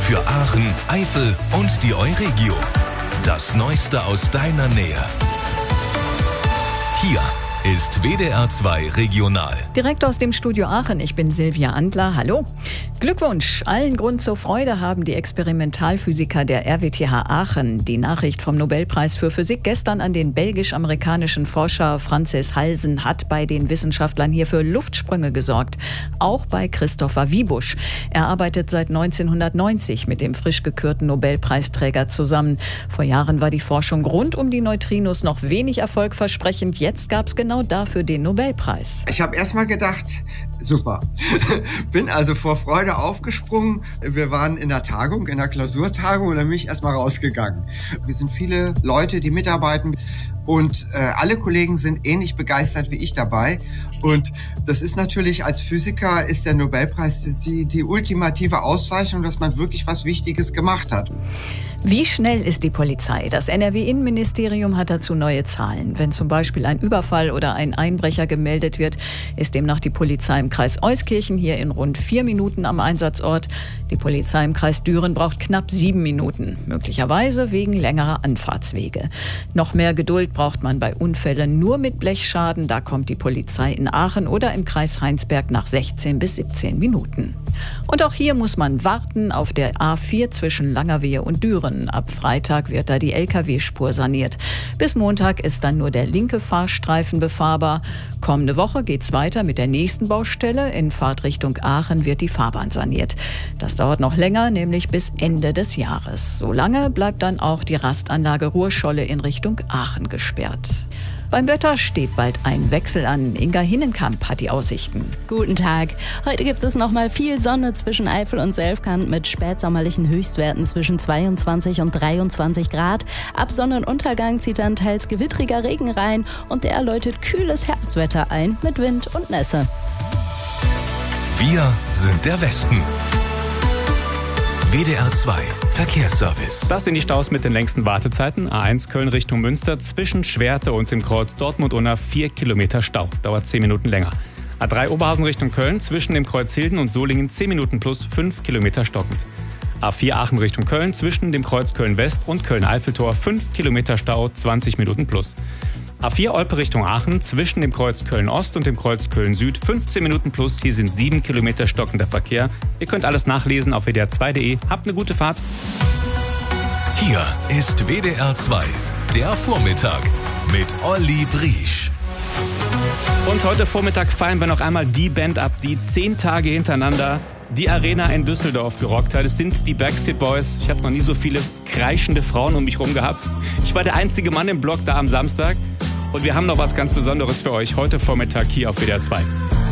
Für Aachen, Eifel und die Euregio. Das Neueste aus deiner Nähe. Hier ist WDR 2 Regional. Direkt aus dem Studio Aachen, ich bin Silvia Andler, hallo. Glückwunsch, allen Grund zur Freude haben die Experimentalphysiker der RWTH Aachen die Nachricht vom Nobelpreis für Physik gestern an den belgisch-amerikanischen Forscher Francis Halsen hat bei den Wissenschaftlern hier für Luftsprünge gesorgt. Auch bei Christopher Wiebusch. Er arbeitet seit 1990 mit dem frisch gekürten Nobelpreisträger zusammen. Vor Jahren war die Forschung rund um die Neutrinos noch wenig erfolgversprechend. Jetzt gab es genau dafür den Nobelpreis. Ich habe erst mal gedacht, super. Bin also vor Freude aufgesprungen. Wir waren in der Tagung, in der Klausurtagung und dann bin ich erst mal rausgegangen. Wir sind viele Leute, die mitarbeiten und alle Kollegen sind ähnlich begeistert wie ich dabei. Und das ist natürlich, als Physiker ist der Nobelpreis die ultimative Auszeichnung, dass man wirklich was Wichtiges gemacht hat. Wie schnell ist die Polizei? Das NRW-Innenministerium hat dazu neue Zahlen. Wenn zum Beispiel ein Überfall oder ein Einbrecher gemeldet wird, ist demnach die Polizei im Kreis Euskirchen hier in rund 4 Minuten am Einsatzort. Die Polizei im Kreis Düren braucht knapp 7 Minuten, möglicherweise wegen längerer Anfahrtswege. Noch mehr Geduld braucht man bei Unfällen nur mit Blechschaden. Da kommt die Polizei in Aachen oder im Kreis Heinsberg nach 16 bis 17 Minuten. Und auch hier muss man warten auf der A4 zwischen Langerwehe und Düren. Ab Freitag wird da die Lkw-Spur saniert. Bis Montag ist dann nur der linke Fahrstreifen befahrbar. Kommende Woche geht's weiter mit der nächsten Baustelle. In Fahrtrichtung Aachen wird die Fahrbahn saniert. Das dauert noch länger, nämlich bis Ende des Jahres. Solange bleibt dann auch die Rastanlage Ruhrscholle in Richtung Aachen gesperrt. Beim Wetter steht bald ein Wechsel an. Inga Hinnenkamp hat die Aussichten. Guten Tag. Heute gibt es noch mal viel Sonne zwischen Eifel und Selfkant mit spätsommerlichen Höchstwerten zwischen 22 und 23 Grad. Ab Sonnenuntergang zieht dann teils gewittriger Regen rein und der läutet kühles Herbstwetter ein mit Wind und Nässe. Wir sind der Westen. WDR 2 Verkehrsservice. Das sind die Staus mit den längsten Wartezeiten. A1 Köln Richtung Münster zwischen Schwerte und dem Kreuz Dortmund-Unna 4 Kilometer Stau. Dauert 10 Minuten länger. A3 Oberhausen Richtung Köln zwischen dem Kreuz Hilden und Solingen 10 Minuten plus 5 Kilometer stockend. A4 Aachen Richtung Köln zwischen dem Kreuz Köln-West und Köln-Eiffeltor 5 Kilometer Stau, 20 Minuten plus. A4 Olpe Richtung Aachen zwischen dem Kreuz Köln-Ost und dem Kreuz Köln-Süd 15 Minuten plus. Hier sind 7 Kilometer stockender Verkehr. Ihr könnt alles nachlesen auf wdr2.de. Habt eine gute Fahrt. Hier ist WDR 2, der Vormittag mit Olli Briesch. Und heute Vormittag feiern wir noch einmal die Band ab, die 10 Tage hintereinander die Arena in Düsseldorf gerockt hat. Es sind die Backstreet Boys. Ich habe noch nie so viele kreischende Frauen um mich rum gehabt. Ich war der einzige Mann im Block da am Samstag. Und wir haben noch was ganz Besonderes für euch heute Vormittag hier auf WDR 2.